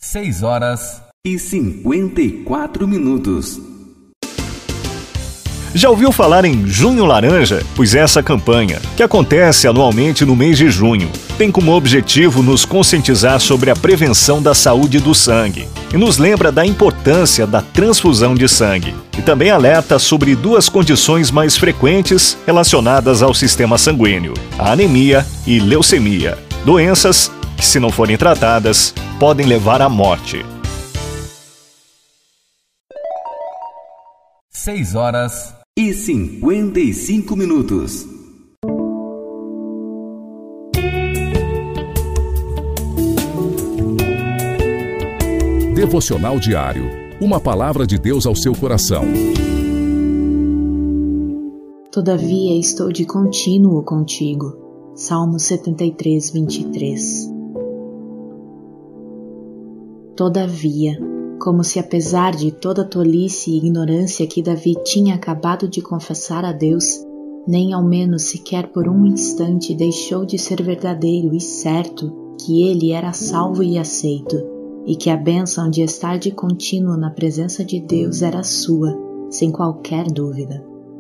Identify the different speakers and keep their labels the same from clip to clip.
Speaker 1: 6h54.
Speaker 2: Já ouviu falar em Junho Laranja? Pois essa campanha, que acontece anualmente no mês de junho, tem como objetivo nos conscientizar sobre a prevenção da saúde do sangue e nos lembra da importância da transfusão de sangue. E também alerta sobre duas condições mais frequentes relacionadas ao sistema sanguíneo: a anemia e leucemia, doenças que, se não forem tratadas, podem levar à morte.
Speaker 1: 6h55.
Speaker 3: Devocional diário. Uma palavra de Deus ao seu coração.
Speaker 4: Todavia estou de contínuo contigo. Salmo 73, 23. Todavia, como se apesar de toda a tolice e ignorância que Davi tinha acabado de confessar a Deus, nem ao menos sequer por um instante deixou de ser verdadeiro e certo que ele era salvo e aceito, e que a bênção de estar de contínuo na presença de Deus era sua, sem qualquer dúvida.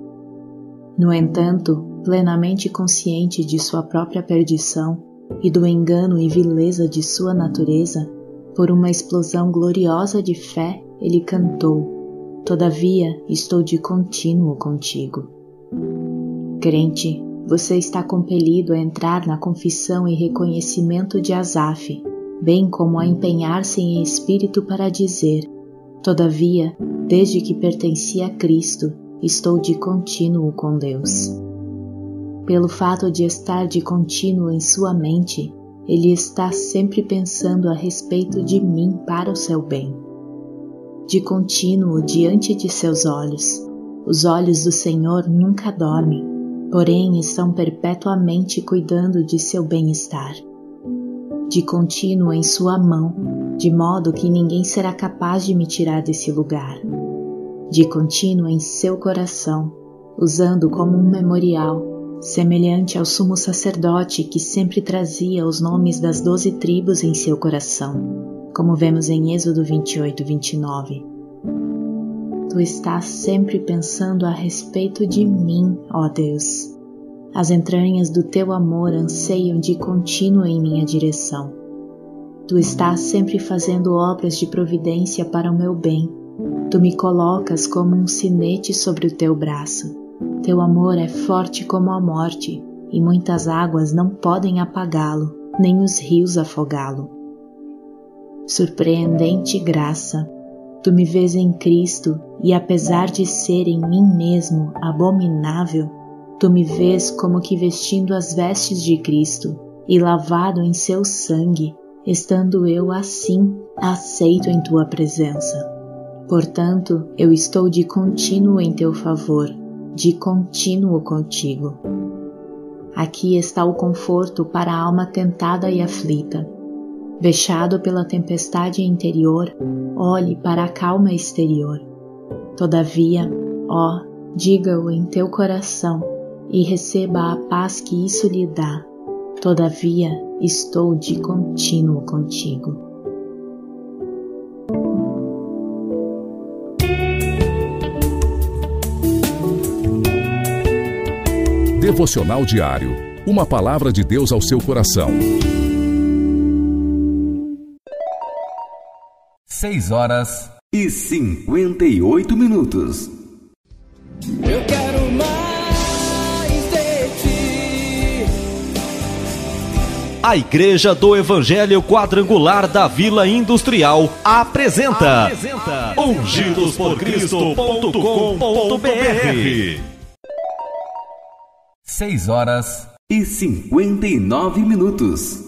Speaker 4: No entanto, plenamente consciente de sua própria perdição e do engano e vileza de sua natureza, por uma explosão gloriosa de fé, ele cantou: Todavia estou de contínuo contigo. Crente, você está compelido a entrar na confissão e reconhecimento de Asaf, bem como a empenhar-se em espírito para dizer: Todavia, desde que pertenci a Cristo, estou de contínuo com Deus. Pelo fato de estar de contínuo em sua mente, ele está sempre pensando a respeito de mim para o seu bem. De contínuo diante de seus olhos, os olhos do Senhor nunca dormem, porém estão perpetuamente cuidando de seu bem-estar. De contínuo em sua mão, de modo que ninguém será capaz de me tirar desse lugar. De contínuo em seu coração, usando como um memorial, semelhante ao sumo sacerdote que sempre trazia os nomes das 12 tribos em seu coração, como vemos em Êxodo 28, 29. Tu estás sempre pensando a respeito de mim, ó Deus. As entranhas do teu amor anseiam de contínuo em minha direção. Tu estás sempre fazendo obras de providência para o meu bem. Tu me colocas como um sinete sobre o teu braço. Teu amor é forte como a morte, e muitas águas não podem apagá-lo, nem os rios afogá-lo. Surpreendente graça, tu me vês em Cristo, e apesar de ser em mim mesmo abominável, tu me vês como que vestindo as vestes de Cristo, e lavado em seu sangue, estando eu assim aceito em tua presença. Portanto, eu estou de contínuo em teu favor, de contínuo contigo. Aqui está o conforto para a alma tentada e aflita. Vexado pela tempestade interior, olhe para a calma exterior. Todavia, ó, diga-o em teu coração e receba a paz que isso lhe dá. Todavia, estou de contínuo contigo.
Speaker 3: Devocional diário. Uma palavra de Deus ao seu coração.
Speaker 1: 6h58.
Speaker 5: Eu quero mais de ti.
Speaker 6: A Igreja do Evangelho Quadrangular da Vila Industrial apresenta ungidosporcristo.com.br.
Speaker 1: 6h59.